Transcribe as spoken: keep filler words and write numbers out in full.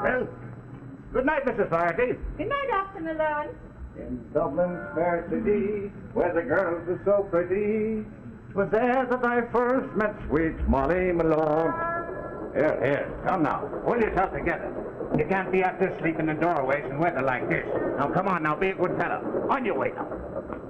Well, good night, Missus Flaherty. Good night, Doctor Malone. In Dublin's fair city, where the girls are so pretty, 'twas there that I first met sweet Molly Malone. Here, here, come now. Pull yourself together. You can't be out there sleeping in doorways in weather like this. Now, come on, now, be a good fellow. On your way now.